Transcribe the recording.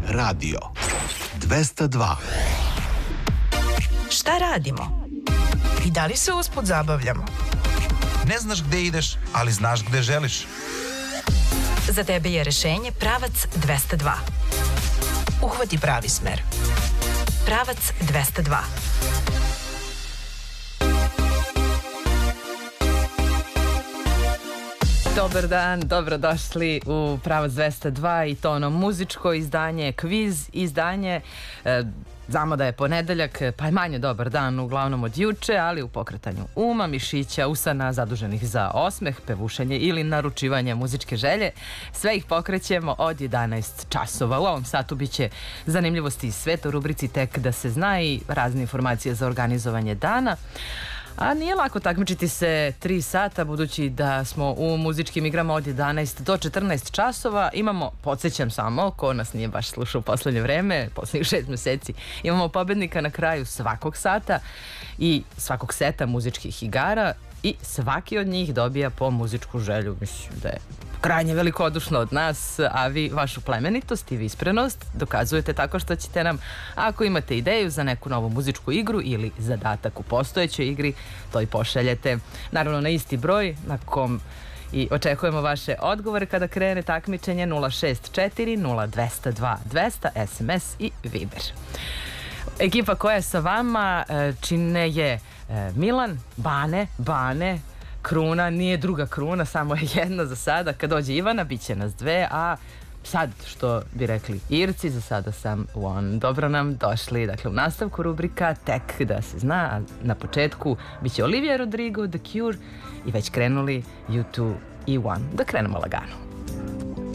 Radio 202. Šta radimo? I da li se usput zabavljamo? Ne znaš gde ideš, ali znaš gde želiš. Za tebe je rešenje Pravac 202. Uhvati pravi smer. Pravac 202. Dobar dan, dobrodošli u Pravac 202 i to ono muzičko izdanje, kviz izdanje. Znamo da je ponedeljak, pa je manje dobar dan uglavnom od juče, ali u pokretanju uma, mišića, usana zaduženih za osmeh, pevušenje ili naručivanje muzičke želje. Sve ih pokrećemo od 11 časova. U ovom satu biće zanimljivosti iz sveta u rubrici Tek da se zna i razne informacije za organizovanje dana. A nije lako takmičiti se 3 sata, budući da smo u muzičkim igrama od 11 do 14 časova. Imamo, podsjećam samo, ko nas nije baš slušao u poslednje vreme, poslednjih 6 meseci, imamo pobednika na kraju svakog sata i svakog seta muzičkih igara i svaki od njih dobija po muzičku želju. Mislim da je krajnje velikodušno od nas, a vi vašu plemenitost i visprenost dokazujete tako što ćete nam, ako imate ideju za neku novu muzičku igru ili zadatak u postojećoj igri, to i pošaljete. Naravno na isti broj na kom i očekujemo vaše odgovore kada krene takmičenje 064 0202 200 SMS i Viber. Ekipa koja je sa vama čine je Milan, Bane, Kruna, nije druga Kruna, samo je jedna za sada. Kad dođe Ivana, bit će nas dve, a sad, što bi rekli Irci, za sada sam one. Dobro nam došli. Dakle, u nastavku rubrika Tek da se zna, a na početku bit će Olivia Rodrigo, The Cure i već krenuli U2 i One. Da krenemo lagano.